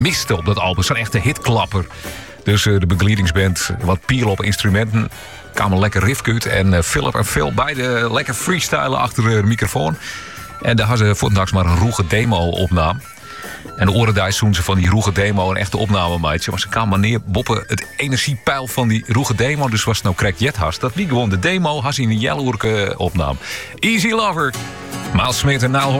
miste op dat album. Zo'n echte hitklapper. Dus de begeleidingsband, wat piel op instrumenten. Kwamen lekker riffkut. En Philip en Phil beide lekker freestylen achter de microfoon. En daar hadden ze voordags maar een roege demo-opname. En de oren zoen ze van die roege demo een echte opname maatje. Maar ze kwamen maar neer boppen het energiepeil van die roege demo. Dus was het nou correct jet hast. Dat wie gewoon de demo has in een jelloerke opname. Easy Lover. Miles Smith en Nile